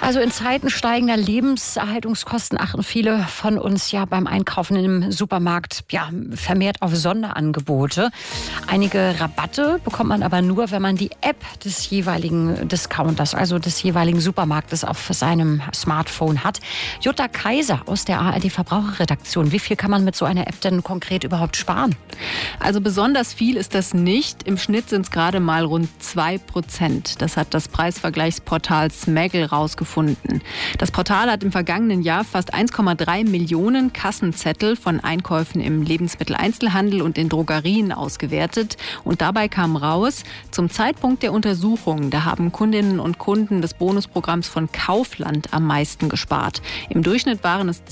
Also in Zeiten steigender Lebenserhaltungskosten achten viele von uns ja beim Einkaufen im Supermarkt vermehrt auf Sonderangebote. Einige Rabatte bekommt man aber nur, wenn man die App des jeweiligen Discounters, also des jeweiligen Supermarktes auf seinem Smartphone hat. Jutta Kaiser aus der ARD Verbraucherredaktion. Wie viel kann man mit so einer App denn konkret überhaupt sparen? Also besonders viel ist das nicht. Im Schnitt sind es gerade mal rund 2%. Das hat das Preisvergleichsportal Smaggle rausgefunden. Das Portal hat im vergangenen Jahr fast 1,3 Millionen Kassenzettel von Einkäufen im Lebensmitteleinzelhandel und in Drogerien ausgewertet. Und dabei kam raus, zum Zeitpunkt der Untersuchung, da haben Kundinnen und Kunden des Bonusprogramms von Kaufland am meisten gespart. Im Durchschnitt waren es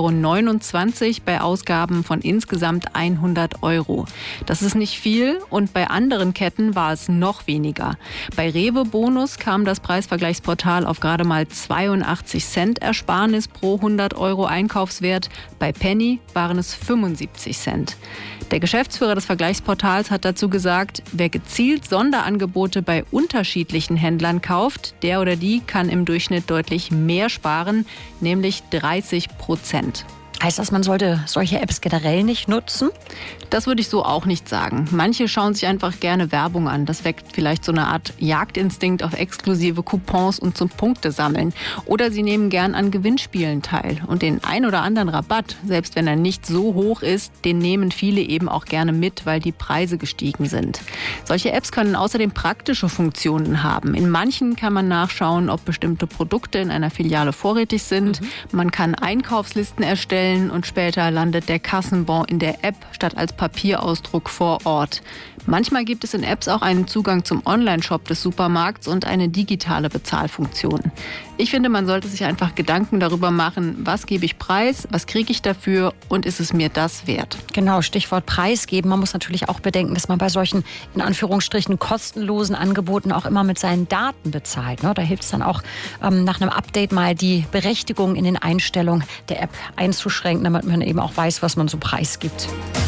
2,29 € bei Ausgaben von insgesamt 100 €. Das ist nicht viel und bei anderen Ketten war es noch weniger. Bei Rewe Bonus kam das Preisvergleichsportal auf gerade mal 82 Cent Ersparnis pro 100 € Einkaufswert. Bei Penny waren es 75 Cent. Der Geschäftsführer des Vergleichsportals hat dazu gesagt, wer gezielt Sonderangebote bei unterschiedlichen Händlern kauft, der oder die kann im Durchschnitt deutlich mehr sparen, nämlich 30%. Heißt das, man sollte solche Apps generell nicht nutzen? Das würde ich so auch nicht sagen. Manche schauen sich einfach gerne Werbung an. Das weckt vielleicht so eine Art Jagdinstinkt auf exklusive Coupons und zum Punktesammeln. Oder sie nehmen gern an Gewinnspielen teil. Und den ein oder anderen Rabatt, selbst wenn er nicht so hoch ist, den nehmen viele eben auch gerne mit, weil die Preise gestiegen sind. Solche Apps können außerdem praktische Funktionen haben. In manchen kann man nachschauen, ob bestimmte Produkte in einer Filiale vorrätig sind. Man kann Einkaufslisten erstellen und später landet der Kassenbon in der App statt als Papierausdruck vor Ort. Manchmal gibt es in Apps auch einen Zugang zum Online-Shop des Supermarkts und eine digitale Bezahlfunktion. Ich finde, man sollte sich einfach Gedanken darüber machen, was gebe ich preis, was kriege ich dafür und ist es mir das wert? Genau, Stichwort Preis geben. Man muss natürlich auch bedenken, dass man bei solchen, in Anführungsstrichen, kostenlosen Angeboten auch immer mit seinen Daten bezahlt. Da hilft es dann auch, nach einem Update mal die Berechtigung in den Einstellungen der App einzuschränken, damit man eben auch weiß, was man so preisgibt.